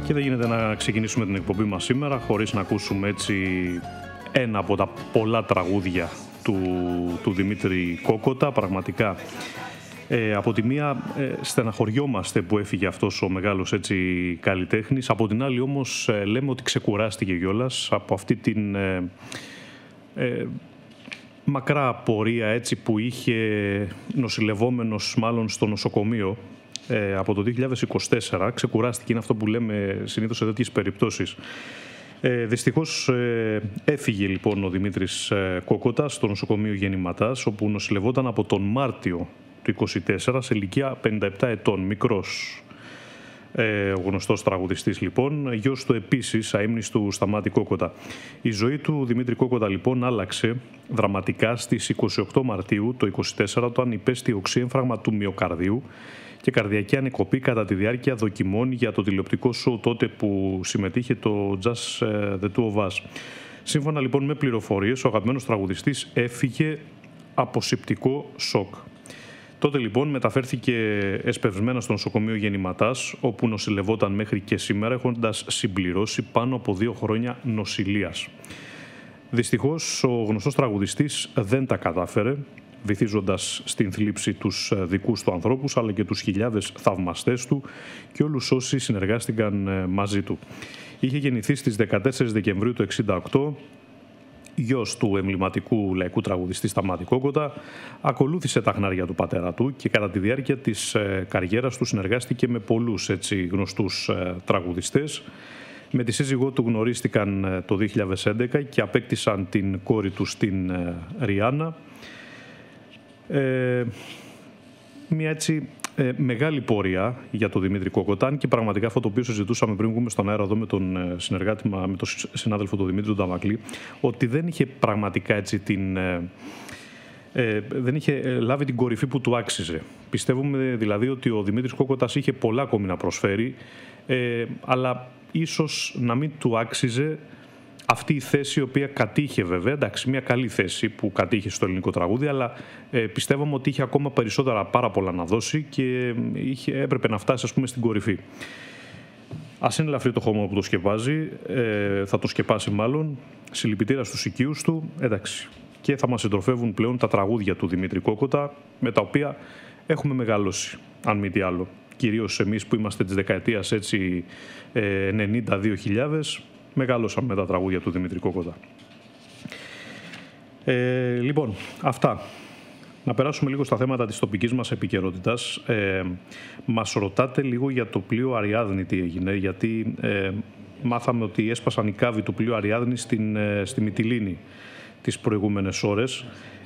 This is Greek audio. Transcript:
Και δεν γίνεται να ξεκινήσουμε την εκπομπή μας σήμερα χωρίς να ακούσουμε έτσι ένα από τα πολλά τραγούδια του Δημήτρη Κόκοτα. Πραγματικά από τη μία στεναχωριόμαστε που έφυγε αυτός ο μεγάλος έτσι καλλιτέχνης, από την άλλη όμως λέμε ότι ξεκουράστηκε κιόλας από αυτή την μακρά πορεία έτσι που είχε νοσηλευόμενος μάλλον στο νοσοκομείο από το 2024. Ξεκουράστηκε, είναι αυτό που λέμε συνήθως σε τέτοιες περιπτώσεις. Δυστυχώς έφυγε λοιπόν ο Δημήτρης Κόκοτας στο νοσοκομείο Γεννηματάς, όπου νοσηλευόταν από τον Μάρτιο του 2024 σε ηλικία 57 ετών, μικρός. Ο γνωστός τραγουδιστής λοιπόν, γιος του επίσης αείμνηστου Σταμάτη Κόκοτα. Η ζωή του Δημήτρη Κόκοτα λοιπόν άλλαξε δραματικά στις 28 Μαρτίου το 2024, όταν υπέστη οξύέμφραγμα του μυοκαρδίου και καρδιακή ανεκοπή κατά τη διάρκεια δοκιμών για το τηλεοπτικό σοου τότε που συμμετείχε το Just the Two of Us. Σύμφωνα λοιπόν με πληροφορίες, ο αγαπημένος τραγουδιστής έφυγε από σηπτικό σοκ. Τότε λοιπόν μεταφέρθηκε εσπευσμένα στο νοσοκομείο Γεννηματάς, όπου νοσηλευόταν μέχρι και σήμερα, έχοντας συμπληρώσει πάνω από 2 χρόνια νοσηλείας. Δυστυχώς ο γνωστός τραγουδιστής δεν τα κατάφερε, βυθίζοντας στην θλίψη τους δικούς του ανθρώπους, αλλά και τους χιλιάδες θαυμαστές του και όλους όσοι συνεργάστηκαν μαζί του. Είχε γεννηθεί στις 14 Δεκεμβρίου του 1968, γιος του εμβληματικού λαϊκού τραγουδιστή Σταμάτη Κόκοτα, ακολούθησε τα χνάρια του πατέρα του και κατά τη διάρκεια της καριέρας του συνεργάστηκε με πολλούς έτσι γνωστούς τραγουδιστές. Με τη σύζυγό του γνωρίστηκαν το 2011 και απέκτησαν την κόρη του στην Ριάννα. Μια έτσι μεγάλη πορεία για τον Δημήτρη Κόκοτα, και πραγματικά αυτό το οποίο συζητούσαμε πριν βγούμε στον αέρα εδώ με τον συνεργάτη, με τον συνάδελφο τον Δημήτρη τον Ταμακλή, ότι δεν είχε πραγματικά έτσι δεν είχε λάβει την κορυφή που του άξιζε. Πιστεύουμε δηλαδή ότι ο Δημήτρης Κόκοτας είχε πολλά ακόμη να προσφέρει, αλλά ίσως να μην του άξιζε αυτή η θέση η οποία κατήχε, βέβαια, εντάξει, μια καλή θέση που κατήχε στο ελληνικό τραγούδι, αλλά πιστεύαμε ότι είχε ακόμα περισσότερα πάρα πολλά να δώσει και έπρεπε να φτάσει, ας πούμε, στην κορυφή. Ας είναι ελαφρύ το χώμα που το σκεπάζει, θα το σκεπάσει μάλλον, συλληπιτήρα στους οικείους του, εντάξει. Και θα μας συντροφεύουν πλέον τα τραγούδια του Δημήτρη Κόκοτα, με τα οποία έχουμε μεγαλώσει, αν μη τι άλλο. Κυρίως εμείς που είμαστε της δεκαετίας 90-2000, μεγαλώσαμε με τα τραγούδια του Δημήτρη Κόκοτα. Λοιπόν, αυτά. Να περάσουμε λίγο στα θέματα της τοπικής μας επικαιρότητας. Μας ρωτάτε λίγο για το πλοίο Αριάδνη τι έγινε, γιατί μάθαμε ότι έσπασαν οι κάβοι του πλοίου Αριάδνη στη Μυτιλήνη τις προηγούμενες ώρες.